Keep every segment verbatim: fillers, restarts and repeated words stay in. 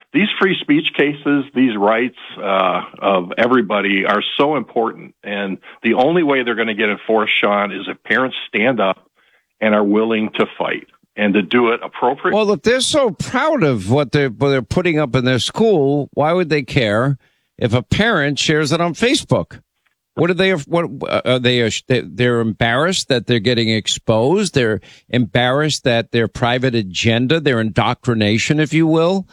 these free speech cases, these rights uh, of everybody are so important. And the only way they're going to get enforced, Sean, is if parents stand up and are willing to fight and to do it appropriately. Well, if they're so proud of what they're, what they're putting up in their school, why would they care if a parent shares it on Facebook? What are they? What are they? They're embarrassed that they're getting exposed. They're embarrassed that their private agenda, their indoctrination, if you will,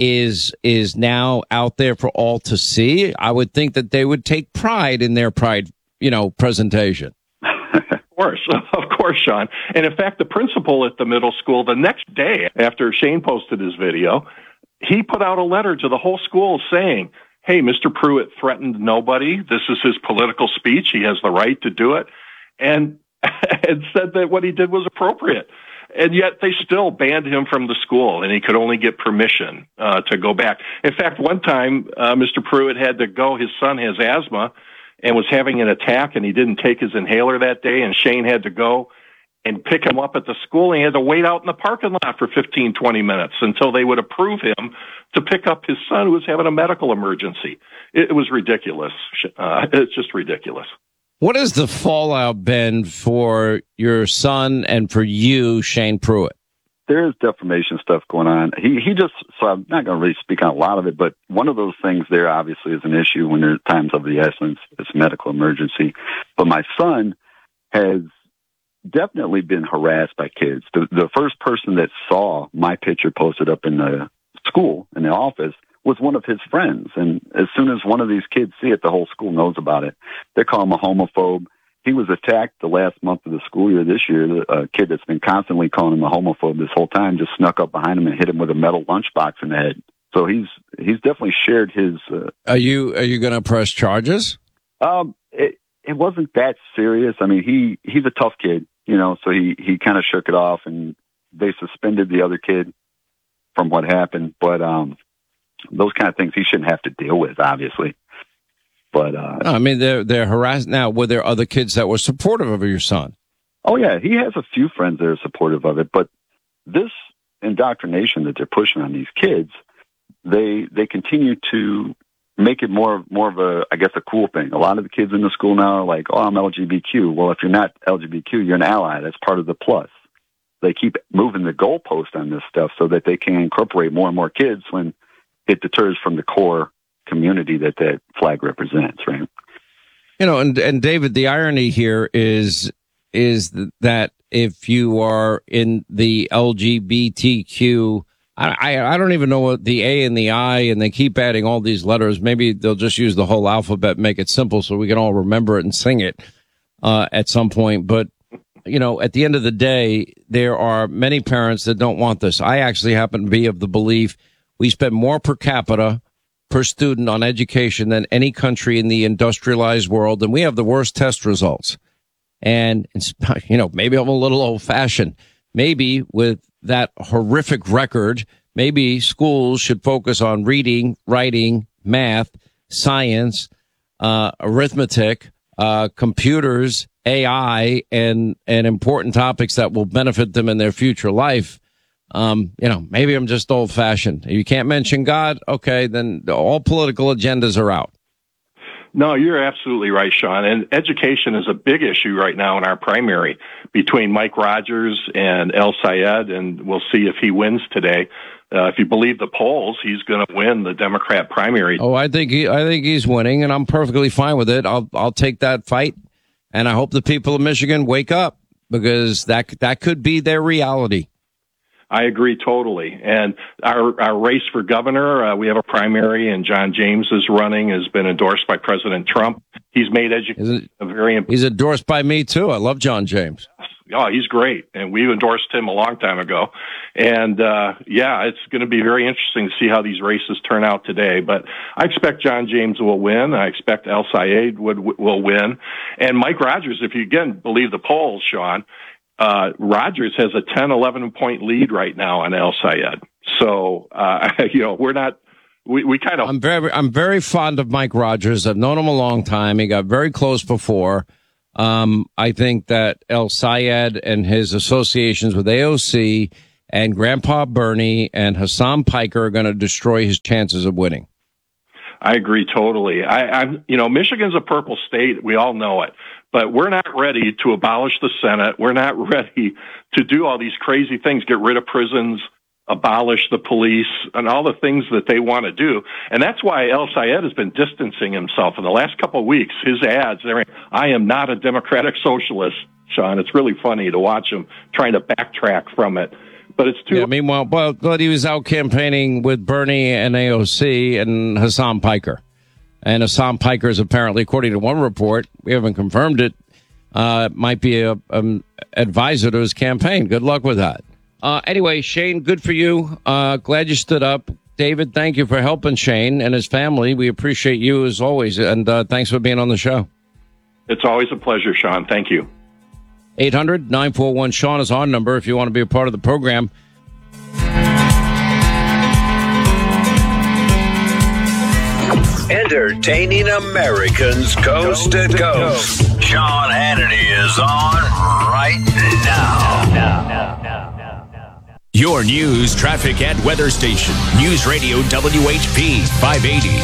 is is now out there for all to see. I would think that they would take pride in their pride, you know, presentation. Of course, of course, Sean. And in fact, the principal at the middle school, the next day after Shane posted his video, he put out a letter to the whole school saying, hey, Mister Pruitt threatened nobody. This is his political speech. He has the right to do it. And, and said that what he did was appropriate. And yet they still banned him from the school, and he could only get permission uh, to go back. In fact, one time, uh, Mister Pruitt had to go. His son has asthma and was having an attack, and he didn't take his inhaler that day, and Shane had to go and pick him up at the school, and he had to wait out in the parking lot for fifteen, twenty minutes until they would approve him to pick up his son who was having a medical emergency. It, it was ridiculous. Uh, it's just ridiculous. What has the fallout been for your son and for you, Shane Pruitt? There is defamation stuff going on. He he just, so I'm not going to really speak on a lot of it, but one of those things there obviously is an issue when there's times of the essence. It's a medical emergency. But my son has definitely been harassed by kids. The, the first person that saw my picture posted up in the school, in the office, was one of his friends. And as soon as one of these kids see it, the whole school knows about it. They call him a homophobe. He was attacked the last month of the school year this year. A kid that's been constantly calling him a homophobe this whole time just snuck up behind him and hit him with a metal lunchbox in the head. So he's he's definitely shared his. Uh, are you are you going to press charges? Um, it, it wasn't that serious. I mean, he he's a tough kid. You know, so he, he kind of shook it off, and they suspended the other kid from what happened. But um, those kind of things he shouldn't have to deal with, obviously. But uh, no, I mean, they're they're harassed now. Were there other kids that were supportive of your son? Oh yeah, he has a few friends that are supportive of it. But this indoctrination that they're pushing on these kids, they they continue to make it more more of a, I guess, a cool thing. A lot of the kids in the school now are like, oh, I'm L G B T Q. Well, if you're not L G B T Q, you're an ally. That's part of the plus. They keep moving the goalpost on this stuff so that they can incorporate more and more kids when it deters from the core community that that flag represents, right? You know, and, and David, the irony here is, is that if you are in the L G B T Q, I, I don't even know what the A and the I, and they keep adding all these letters. Maybe they'll just use the whole alphabet, make it simple so we can all remember it and sing it uh, at some point. But, you know, at the end of the day, there are many parents that don't want this. I actually happen to be of the belief we spend more per capita per student on education than any country in the industrialized world, and we have the worst test results. And, you know, maybe I'm a little old-fashioned. Maybe with that horrific record, maybe schools should focus on reading, writing, math, science, uh, arithmetic, uh, computers, A I, and, and important topics that will benefit them in their future life. Um, you know, maybe I'm just old fashioned. You can't mention God. Okay. Then all political agendas are out. No, you're absolutely right, Sean. And education is a big issue right now in our primary between Mike Rogers and El Sayed, and we'll see if he wins today. Uh, if you believe the polls, he's going to win the Democrat primary. Oh, I think he, I think he's winning, and I'm perfectly fine with it. I'll, I'll take that fight, and I hope the people of Michigan wake up, because that that could be their reality. I agree totally. And our, our race for governor, uh, we have a primary, and John James is running, has been endorsed by President Trump. He's made education a very important. He's endorsed by me, too. I love John James. Oh, he's great. And we endorsed him a long time ago. And, uh, yeah, it's going to be very interesting to see how these races turn out today. But I expect John James will win. I expect El Sayed would, will win. And Mike Rogers, if you again believe the polls, Sean, Uh, Rogers has a ten, eleven point lead right now on El Sayed. So, uh, you know, we're not, we, we kind of. I'm very, I'm very fond of Mike Rogers. I've known him a long time. He got very close before. Um, I think that El Sayed and his associations with A O C and Grandpa Bernie and Hassan Piker are going to destroy his chances of winning. I agree totally. I, I'm, you know, Michigan's a purple state. We all know it, but we're not ready to abolish the Senate. We're not ready to do all these crazy things, get rid of prisons, abolish the police, and all the things that they want to do. And that's why El Sayed has been distancing himself in the last couple of weeks. His ads, they're, I am not a democratic socialist, Sean. It's really funny to watch him trying to backtrack from it. But it's too. Yeah, meanwhile, well, but he was out campaigning with Bernie and A O C and Hassan Piker. And Hassan Piker is apparently, according to one report, we haven't confirmed it, uh, might be a um, advisor to his campaign. Good luck with that. Uh, anyway, Shane, good for you. Uh, glad you stood up. David, thank you for helping Shane and his family. We appreciate you as always. And uh, thanks for being on the show. It's always a pleasure, Sean. Thank you. eight hundred nine four one Sean is our number if you want to be a part of the program. Entertaining Americans coast to coast. Sean Hannity is on right now. Your news, traffic, and weather station. News Radio W H P five eighty.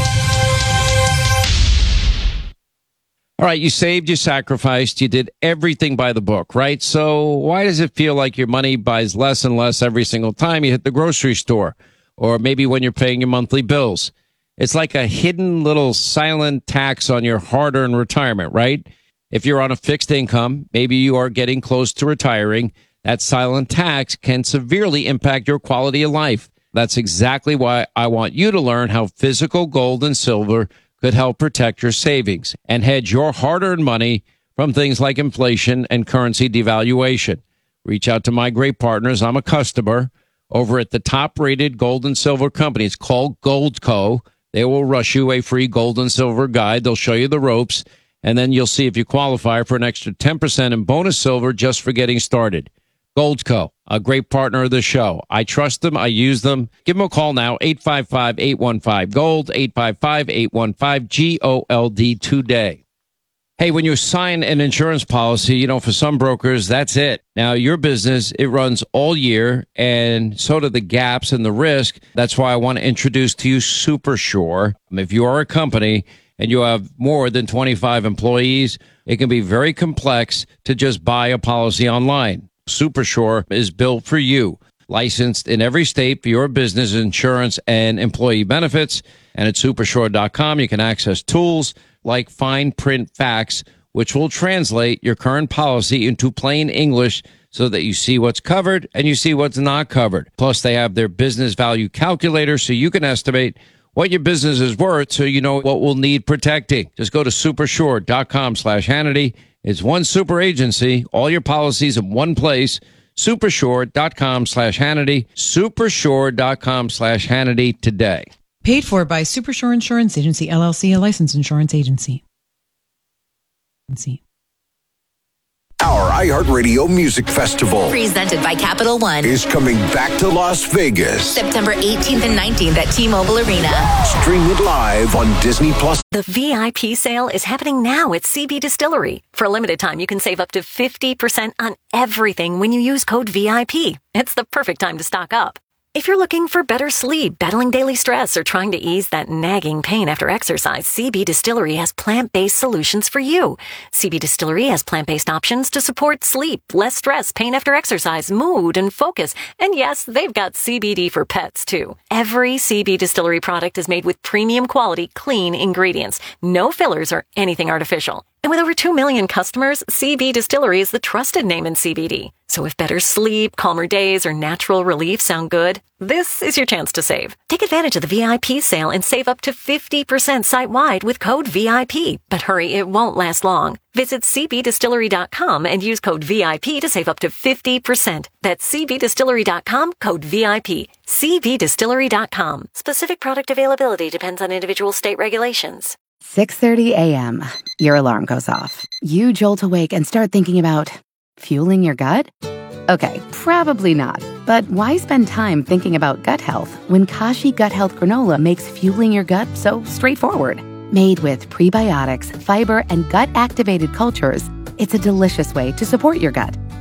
All right, you saved, you sacrificed, you did everything by the book, right? So why does it feel like your money buys less and less every single time you hit the grocery store? Or maybe when you're paying your monthly bills? It's like a hidden little silent tax on your hard-earned retirement, right? If you're on a fixed income, maybe you are getting close to retiring, that silent tax can severely impact your quality of life. That's exactly why I want you to learn how physical gold and silver could help protect your savings and hedge your hard-earned money from things like inflation and currency devaluation. Reach out to my great partners. I'm a customer over at the top-rated gold and silver company. It's called Goldco. They will rush you a free gold and silver guide. They'll show you the ropes, and then you'll see if you qualify for an extra ten percent in bonus silver just for getting started. Goldco, a great partner of the show. I trust them. I use them. Give them a call now, eight five five, eight one five, GOLD, eight five five, eight one five, G O L D today. Hey, when you sign an insurance policy, you know, for some brokers, that's it. Now, your business, it runs all year, and so do the gaps and the risk. That's why I want to introduce to you SuperSure. If you are a company and you have more than twenty-five employees, it can be very complex to just buy a policy online. SuperSure is built for you, licensed in every state for your business insurance and employee benefits. And at supersure dot com, you can access tools like fine print facts, which will translate your current policy into plain English so that you see what's covered and you see what's not covered. Plus, they have their business value calculator so you can estimate what your business is worth so you know what will need protecting. Just go to supersure dot com slash Hannity. It's one super agency, all your policies in one place. supersure dot com slash Hannity. supersure dot com slash Hannity today. Paid for by Supersure Insurance Agency, L L C, a licensed insurance agency. Our iHeartRadio Music Festival, presented by Capital One, is coming back to Las Vegas. September eighteenth and nineteenth at T-Mobile Arena. Stream it live on Disney Plus. The V I P sale is happening now at C B Distillery. For a limited time, you can save up to fifty percent on everything when you use code V I P. It's the perfect time to stock up. If you're looking for better sleep, battling daily stress, or trying to ease that nagging pain after exercise, C B Distillery has plant-based solutions for you. C B Distillery has plant-based options to support sleep, less stress, pain after exercise, mood, and focus. And yes, they've got C B D for pets, too. Every C B Distillery product is made with premium quality, clean ingredients. No fillers or anything artificial. And with over two million customers, C B Distillery is the trusted name in C B D. So if better sleep, calmer days, or natural relief sound good, this is your chance to save. Take advantage of the V I P sale and save up to fifty percent site-wide with code V I P. But hurry, it won't last long. Visit C B distillery dot com and use code V I P to save up to fifty percent. That's C B distillery dot com, code V I P. C B distillery dot com. Specific product availability depends on individual state regulations. six thirty a.m. Your alarm goes off. You jolt awake and start thinking about fueling your gut? Okay, probably not. But why spend time thinking about gut health when Kashi Gut Health Granola makes fueling your gut so straightforward? Made with prebiotics, fiber, and gut-activated cultures, it's a delicious way to support your gut.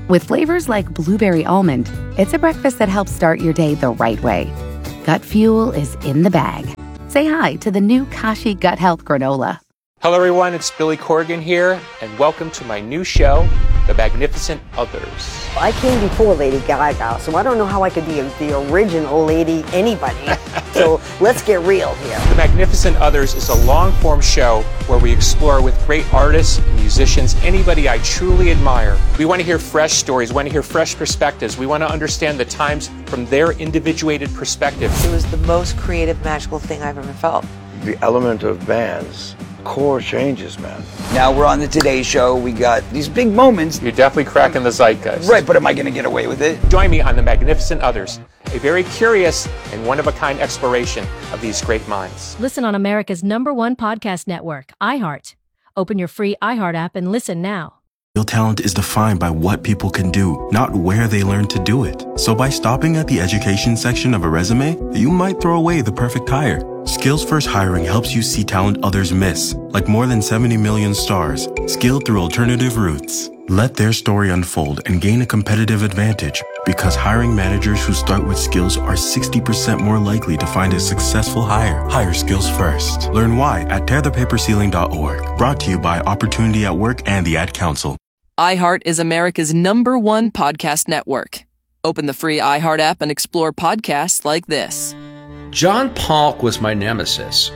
With flavors like blueberry almond, it's a breakfast that helps start your day the right way. Gut Fuel is in the bag. Say hi to the new Kashi Gut Health Granola. Hello, everyone. It's Billy Corrigan here, and welcome to my new show, The Magnificent Others. I came before Lady Gaga, so I don't know how I could be the original Lady anybody. So let's get real here. The Magnificent Others is a long-form show where we explore with great artists, musicians, anybody I truly admire. We want to hear fresh stories. We want to hear fresh perspectives. We want to understand the times from their individuated perspective. It was the most creative, magical thing I've ever felt. The element of bands. Core changes, man. Now we're on the Today Show. We got these big moments. You're definitely cracking the zeitgeist. Right, but am I going to get away with it? Join me on The Magnificent Others, a very curious and one-of-a-kind exploration of these great minds. Listen on America's number one podcast network, iHeart. Open your free iHeart app and listen now. Real talent is defined by what people can do, not where they learn to do it. So by stopping at the education section of a resume, you might throw away the perfect hire. Skills First Hiring helps you see talent others miss, like more than seventy million stars, skilled through alternative routes. Let their story unfold and gain a competitive advantage, because hiring managers who start with skills are sixty percent more likely to find a successful hire. Hire skills first. Learn why at tear the paper ceiling dot org. Brought to you by Opportunity at Work and the Ad Council. iHeart is America's number one podcast network. Open the free iHeart app and explore podcasts like this. John Polk was my nemesis.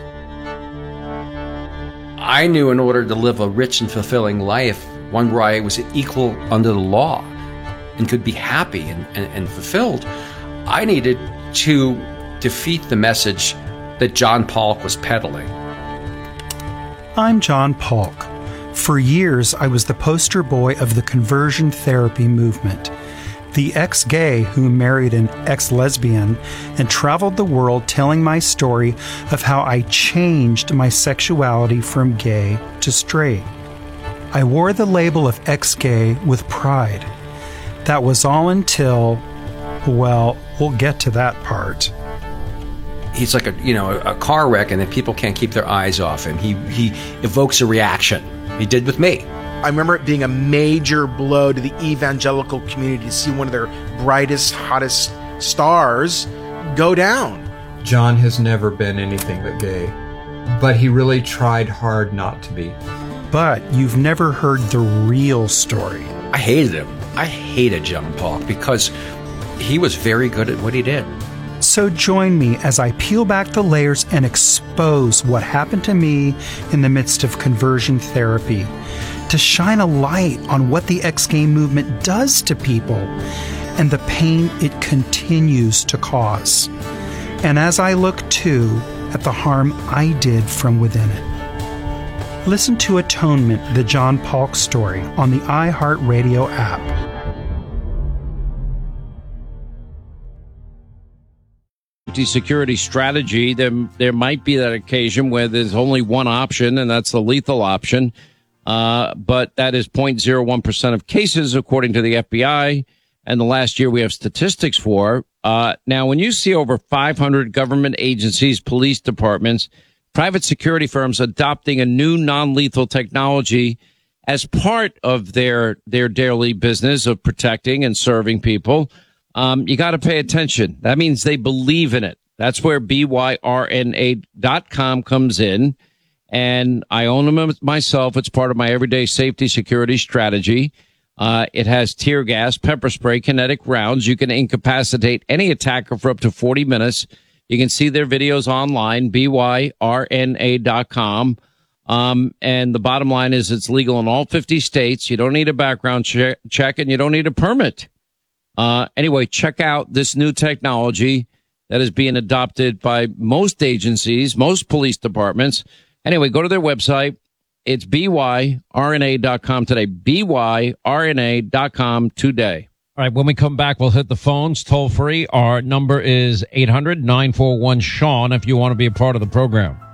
I knew in order to live a rich and fulfilling life, one where I was equal under the law and could be happy and, and, and fulfilled, I needed to defeat the message that John Polk was peddling. I'm John Polk. For years, I was the poster boy of the conversion therapy movement. The ex-gay who married an ex-lesbian and traveled the world telling my story of how I changed my sexuality from gay to straight. I wore the label of ex-gay with pride. That was all until, well, we'll get to that part. He's like a, you know, a car wreck, and then people can't keep their eyes off him. He, he evokes a reaction. He did with me. I remember it being a major blow to the evangelical community to see one of their brightest, hottest stars go down. John has never been anything but gay, but he really tried hard not to be. But you've never heard the real story. I hated him. I hated John Polk because he was very good at what he did. So join me as I peel back the layers and expose what happened to me in the midst of conversion therapy, to shine a light on what the ex-gay movement does to people and the pain it continues to cause. And as I look, too, at the harm I did from within it. Listen to Atonement, the John Polk story, on the iHeartRadio app. Security strategy, there, there might be that occasion where there's only one option, and that's the lethal option. Uh, but that is zero point zero one percent of cases, according to the F B I. And the last year we have statistics for. Uh, now, when you see over five hundred government agencies, police departments, private security firms adopting a new non-lethal technology as part of their, their daily business of protecting and serving people, um, you got to pay attention. That means they believe in it. That's where B Y R N A dot com comes in. And I own them myself. It's part of my everyday safety security strategy. Uh, it has tear gas, pepper spray, kinetic rounds. You can incapacitate any attacker for up to forty minutes. You can see their videos online, B Y R N A dot com. Um, and the bottom line is it's legal in all fifty states. You don't need a background che- check and you don't need a permit. Uh, anyway, check out this new technology that is being adopted by most agencies, most police departments. Anyway, go to their website. It's B Y R N A dot com today. B Y R N A dot com today. All right, when we come back, we'll hit the phones toll free. Our number is eight hundred nine four one Sean if you want to be a part of the program.